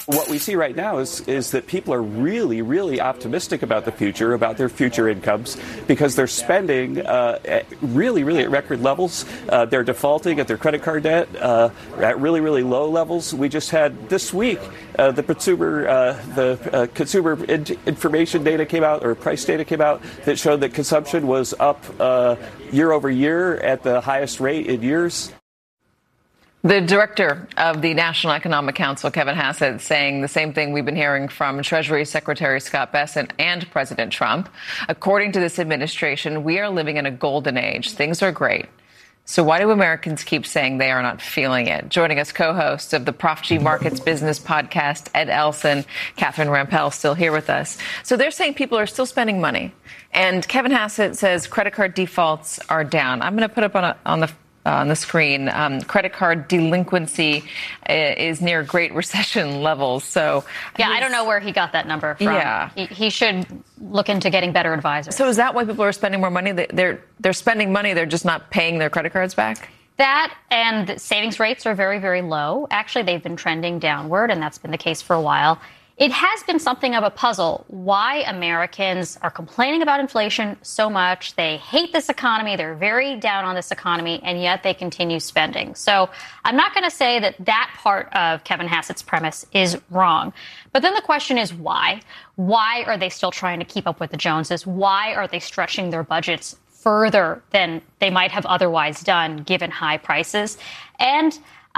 What we see right now is that people are really, really optimistic about the future, about their future incomes, because they're spending really, really at record levels. They're defaulting at their credit card debt at really, really low levels. We just had this week the consumer information data came out, or price data came out, that showed that consumption was up year over year at the highest rate in years. The director of the National Economic Council, Kevin Hassett, saying the same thing we've been hearing from Treasury Secretary Scott Bessent and President Trump. According to this administration, we are living in a golden age. Things are great. So why do Americans keep saying they are not feeling it? Joining us, co-host of the Prof G Markets Business Podcast, Ed Elson, Catherine Rampell, still here with us. So they're saying people are still spending money. And Kevin Hassett says credit card defaults are down. I'm going to put up on the screen, credit card delinquency is near Great Recession levels. So, yeah, I don't know where he got that number from. Yeah. He should look into getting better advisors. So is that why people are spending more money? They're spending money, they're just not paying their credit cards back? That and savings rates are very, very low. Actually, they've been trending downward, and that's been the case for a while. It has been something of a puzzle why Americans are complaining about inflation so much. They hate this economy. They're very down on this economy, and yet they continue spending. So I'm not going to say that part of Kevin Hassett's premise is wrong. But then the question is why? Why are they still trying to keep up with the Joneses? Why are they stretching their budgets further than they might have otherwise done given high prices? And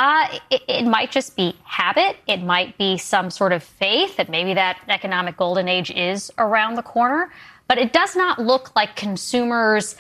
it might just be habit. It might be some sort of faith that maybe that economic golden age is around the corner. But it does not look like consumers'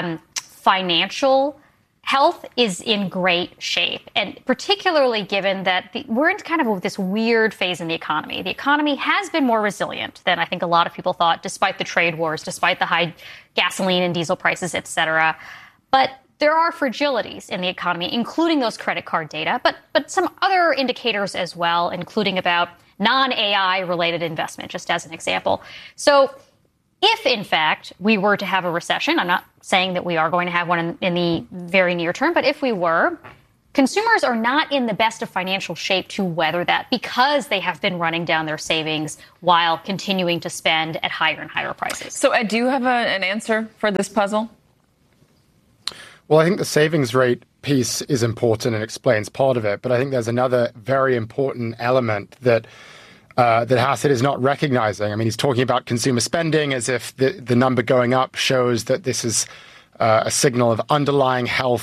financial health is in great shape. And particularly given that we're in kind of this weird phase in the economy. The economy has been more resilient than I think a lot of people thought, despite the trade wars, despite the high gasoline and diesel prices, et cetera. But there are fragilities in the economy, including those credit card data, but some other indicators as well, including about non-AI related investment, just as an example. So if, in fact, we were to have a recession, I'm not saying that we are going to have one in the very near term, but if we were, consumers are not in the best of financial shape to weather that because they have been running down their savings while continuing to spend at higher and higher prices. So, Ed, do you have an answer for this puzzle? Well, I think the savings rate piece is important and explains part of it. But I think there's another very important element that Hassett is not recognizing. I mean, he's talking about consumer spending as if the number going up shows that this is a signal of underlying health